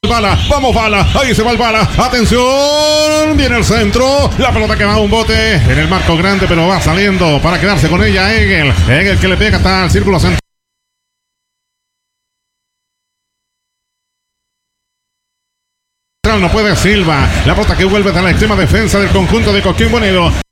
Bala, vamos Bala, ahí se va el Bala, atención, viene el centro, la pelota que va a un bote en el marco grande, pero va saliendo para quedarse con ella Egel que le pega hasta el círculo central. No puede Silva, la pelota que vuelve de la extrema defensa del conjunto de Coquimbo Unido.